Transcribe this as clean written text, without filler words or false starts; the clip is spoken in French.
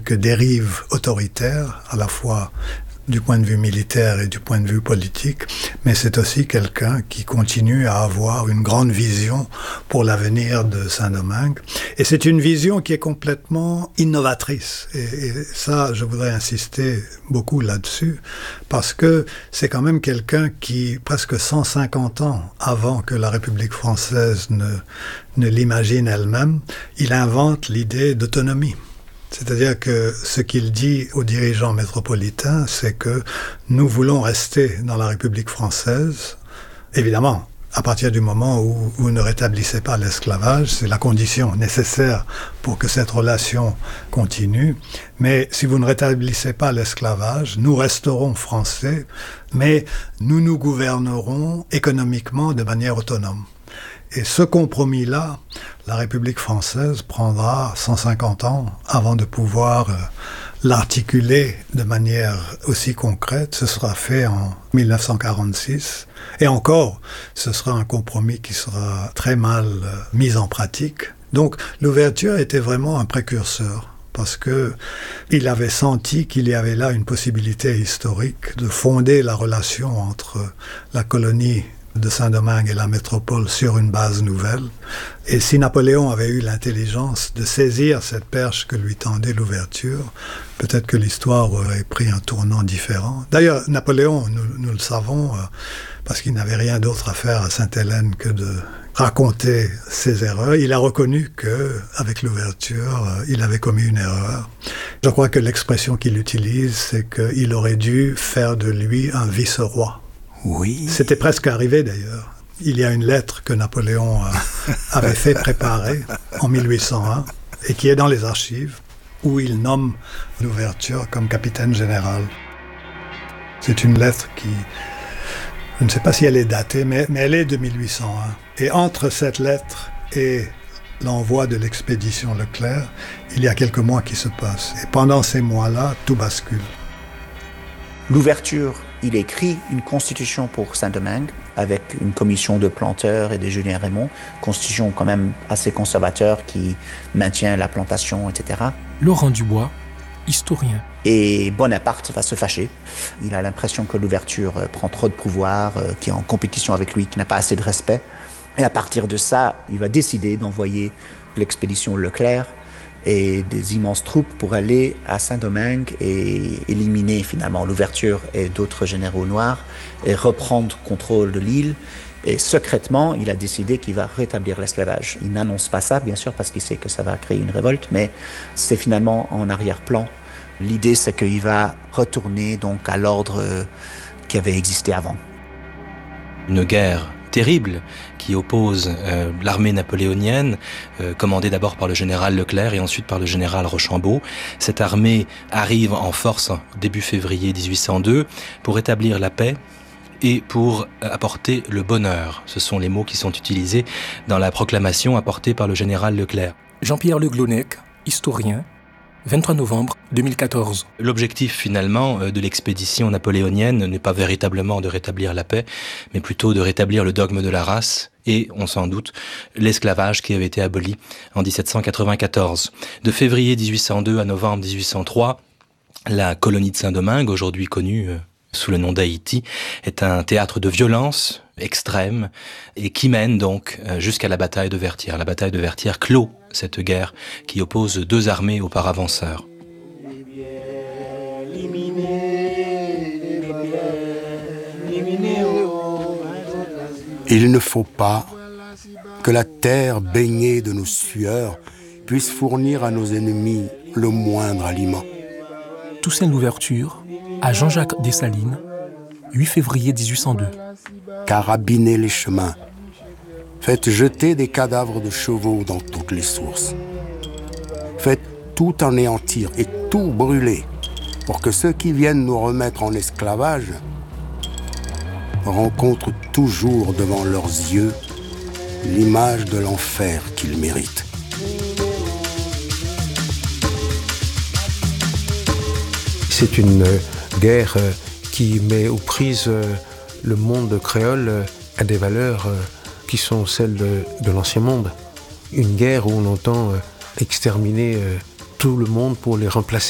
quelques dérives autoritaires, à la fois du point de vue militaire et du point de vue politique, mais c'est aussi quelqu'un qui continue à avoir une grande vision pour l'avenir de Saint-Domingue. Et c'est une vision qui est complètement innovatrice. Et ça, je voudrais insister beaucoup là-dessus, parce que c'est quand même quelqu'un qui, presque 150 ans avant que la République française ne l'imagine elle-même, il invente l'idée d'autonomie. C'est-à-dire que ce qu'il dit aux dirigeants métropolitains, c'est que nous voulons rester dans la République française. Évidemment, à partir du moment où vous ne rétablissez pas l'esclavage, c'est la condition nécessaire pour que cette relation continue. Mais si vous ne rétablissez pas l'esclavage, nous resterons français, mais nous nous gouvernerons économiquement de manière autonome. Et ce compromis-là, la République française prendra 150 ans avant de pouvoir l'articuler de manière aussi concrète. Ce sera fait en 1946. Et encore, ce sera un compromis qui sera très mal mis en pratique. Donc, l'ouverture était vraiment un précurseur, parce que il avait senti qu'il y avait là une possibilité historique de fonder la relation entre la colonie de Saint-Domingue et la métropole sur une base nouvelle. Et si Napoléon avait eu l'intelligence de saisir cette perche que lui tendait l'ouverture, peut-être que l'histoire aurait pris un tournant différent. D'ailleurs, Napoléon, nous le savons, parce qu'il n'avait rien d'autre à faire à Sainte-Hélène que de raconter ses erreurs. Il a reconnu qu'avec l'ouverture, il avait commis une erreur. Je crois que l'expression qu'il utilise, c'est qu'il aurait dû faire de lui un vice-roi. Oui. C'était presque arrivé d'ailleurs. Il y a une lettre que Napoléon avait fait préparer en 1801 et qui est dans les archives, où il nomme l'ouverture comme capitaine général. C'est une lettre qui, je ne sais pas si elle est datée, mais elle est de 1801. Et entre cette lettre et l'envoi de l'expédition Leclerc, il y a quelques mois qui se passent. Et pendant ces mois-là, tout bascule. L'ouverture, il écrit une constitution pour Saint-Domingue avec une commission de planteurs et de Julien Raymond, constitution quand même assez conservateur qui maintient la plantation, etc. Laurent Dubois, historien. Et Bonaparte va se fâcher. Il a l'impression que l'ouverture prend trop de pouvoir, qui est en compétition avec lui, qui n'a pas assez de respect. Et à partir de ça, il va décider d'envoyer l'expédition Leclerc et des immenses troupes pour aller à Saint-Domingue et éliminer finalement l'ouverture et d'autres généraux noirs et reprendre contrôle de l'île. Et secrètement, il a décidé qu'il va rétablir l'esclavage. Il n'annonce pas ça, bien sûr, parce qu'il sait que ça va créer une révolte, mais c'est finalement en arrière-plan. L'idée, c'est qu'il va retourner donc à l'ordre qui avait existé avant. Une guerre terrible qui oppose l'armée napoléonienne, commandée d'abord par le général Leclerc et ensuite par le général Rochambeau. Cette armée arrive en force début février 1802 pour établir la paix et pour apporter le bonheur. Ce sont les mots qui sont utilisés dans la proclamation apportée par le général Leclerc. Jean-Pierre Le Glonec, historien, 23 novembre 2014. L'objectif finalement de l'expédition napoléonienne n'est pas véritablement de rétablir la paix, mais plutôt de rétablir le dogme de la race et, on s'en doute, l'esclavage qui avait été aboli en 1794. De février 1802 à novembre 1803, la colonie de Saint-Domingue, aujourd'hui connue sous le nom d'Haïti, est un théâtre de violence extrême et qui mène donc jusqu'à la bataille de Vertières. La bataille de Vertières clôt cette guerre qui oppose deux armées auparavant sœurs. Il ne faut pas que la terre baignée de nos sueurs puisse fournir à nos ennemis le moindre aliment. Toussaint Louverture à Jean-Jacques Dessalines, 8 février 1802. Carabinez les chemins. Faites jeter des cadavres de chevaux dans toutes les sources. Faites tout anéantir et tout brûler pour que ceux qui viennent nous remettre en esclavage rencontrent toujours devant leurs yeux l'image de l'enfer qu'ils méritent. C'est une guerre qui met aux prises le monde créole à des valeurs qui sont celles de l'ancien monde. Une guerre où on entend exterminer tout le monde pour les remplacer